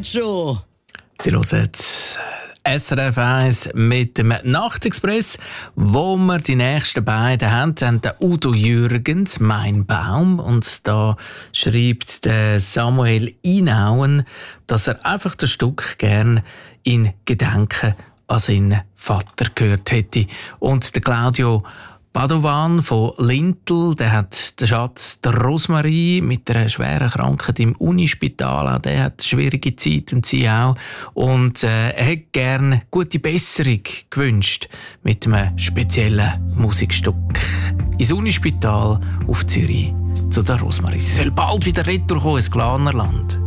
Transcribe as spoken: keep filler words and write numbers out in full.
schon. Sie hören S R F eins mit dem Nachtexpress, wo wir die nächsten beiden haben. Wir haben den Udo Jürgens, «Mein Baum». Und da schreibt der Samuel Inauen, dass er einfach das Stück gern in Gedenken an seinen Vater gehört hätte. Und der Claudio Padovan von Lintel, der hat den Schatz der Rosmarie mit einer schweren Krankheit im Unispital. Auch der hat eine schwierige Zeit und sie auch. Und äh, er hätte gerne gute Besserung gewünscht mit einem speziellen Musikstück. Ins Unispital auf Zürich zu der Rosmarie. Sie soll bald wieder retour kommen ins Glanerland.